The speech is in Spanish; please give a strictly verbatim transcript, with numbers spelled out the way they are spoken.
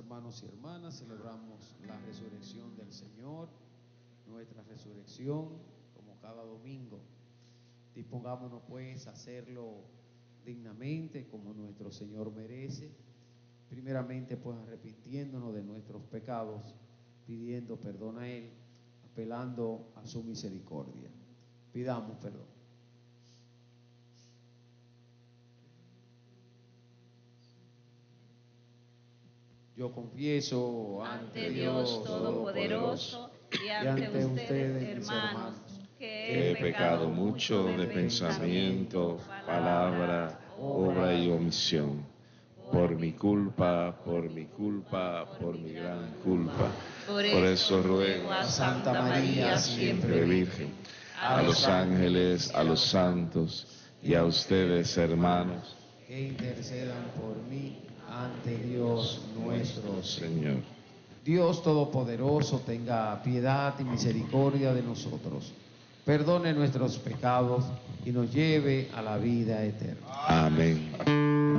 hermanos y hermanas, celebramos la resurrección del Señor, nuestra resurrección, como cada domingo. Dispongámonos pues a hacerlo dignamente, como nuestro Señor merece. Primeramente pues arrepintiéndonos de nuestros pecados, pidiendo perdón a Él, apelando a su misericordia. Pidamos perdón. Yo confieso ante Dios Todopoderoso y ante ustedes, hermanos, que he pecado mucho de pensamiento, palabra, obra y omisión. Por mi culpa, por mi culpa, por mi gran culpa. Por eso ruego a Santa María, siempre Virgen, a los ángeles, a los santos y a ustedes, hermanos, que intercedan por mí ante Dios nuestro Señor. Dios Todopoderoso tenga piedad y misericordia de nosotros, perdone nuestros pecados y nos lleve a la vida eterna. Amén.